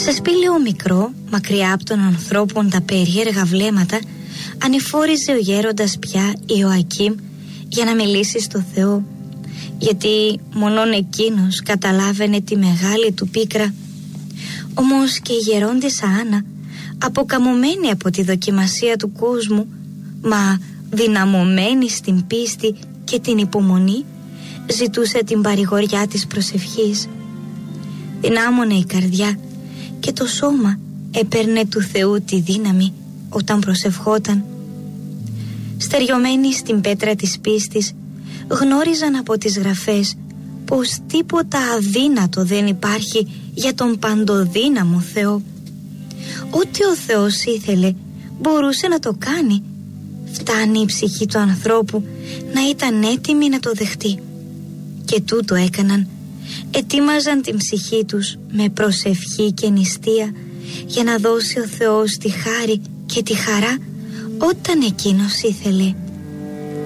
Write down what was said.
Σε σπήλαιο μικρό, μακριά από των ανθρώπων τα περίεργα βλέμματα, ανηφόριζε ο γέροντας πια Ιωακήμ για να μιλήσει στο Θεό, γιατί μόνον εκείνος καταλάβαινε τη μεγάλη του πίκρα. Όμως και η γερόντισσα Άννα, αποκαμωμένη από τη δοκιμασία του κόσμου, μα δυναμωμένη στην πίστη και την υπομονή, ζητούσε την παρηγοριά της προσευχής. Δυνάμωνε η καρδιά και το σώμα έπαιρνε του Θεού τη δύναμη όταν προσευχόταν. Στεριωμένοι στην πέτρα της πίστης, γνώριζαν από τις γραφές πως τίποτα αδύνατο δεν υπάρχει για τον παντοδύναμο Θεό. Ό,τι ο Θεός ήθελε μπορούσε να το κάνει. Φτάνει η ψυχή του ανθρώπου να ήταν έτοιμη να το δεχτεί. Και τούτο έκαναν. Ετοίμαζαν την ψυχή τους με προσευχή και νηστεία για να δώσει ο Θεός τη χάρη και τη χαρά όταν εκείνος ήθελε.